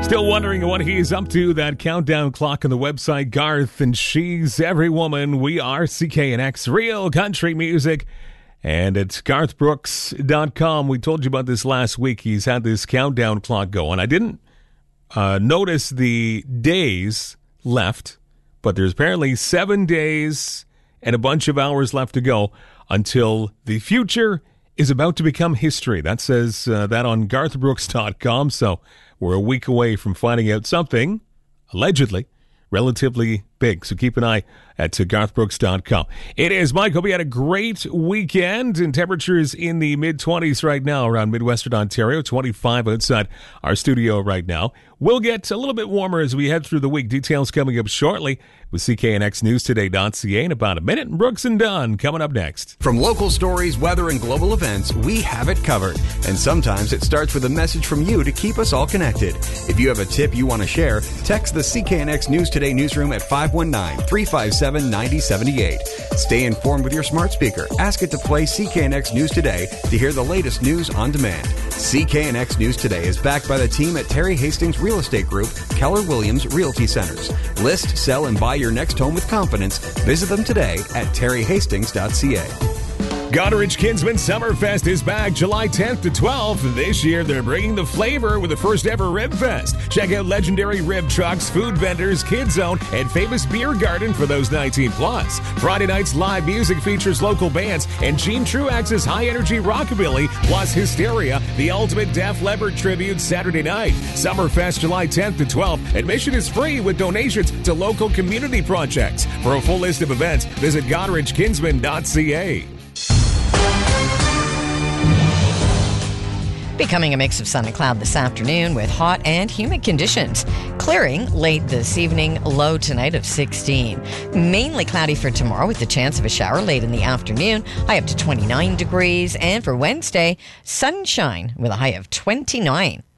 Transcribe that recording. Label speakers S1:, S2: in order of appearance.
S1: Still wondering what he's up to, that countdown clock on the website, Garth and She's Every Woman. We are CKNX, real country music. And it's garthbrooks.com. We told you about this last week. He's had this countdown clock going. I didn't notice the days left, but there's apparently 7 days and a bunch of hours left to go until the future is about to become history. That says that on garthbrooks.com. So we're a week away from finding out something, allegedly, relatively big. So keep an eye at garthbrooks.com. It is Mike. Hope you had a great weekend, and temperatures in the mid-20s right now around Midwestern Ontario, 25 outside our studio right now. We'll get a little bit warmer as we head through the week. Details coming up shortly with CKNXNewsToday.ca in about a minute. Brooks and Dunn coming up next.
S2: From local stories, weather, and global events, we have it covered. And sometimes it starts with a message from you to keep us all connected. If you have a tip you want to share, text the CKNX News Today newsroom at 519-357-9078. Stay informed with your smart speaker. Ask it to play CKNX News Today to hear the latest news on demand. CKNX News Today is backed by the team at Terry Hastings Real Estate Group, Keller Williams Realty Centers. List, sell, and buy your next home with confidence. Visit them today at terryhastings.ca.
S1: Goderich Kinsman Summerfest is back July 10th to 12th. This year, they're bringing the flavor with the first ever Rib Fest. Check out legendary rib trucks, food vendors, Kids Zone, and famous beer garden for those 19 plus. Friday night's live music features local bands and Gene Truax's high energy rockabilly, plus Hysteria, the ultimate Def Leppard tribute Saturday night. Summerfest July 10th to 12th. Admission is free with donations to local community projects. For a full list of events, visit GoderichKinsman.ca.
S3: Becoming a mix of sun and cloud this afternoon with hot and humid conditions. Clearing late this evening, low tonight of 16. Mainly cloudy for tomorrow with the chance of a shower late in the afternoon, high up to 29 degrees. And for Wednesday, sunshine with a high of 29.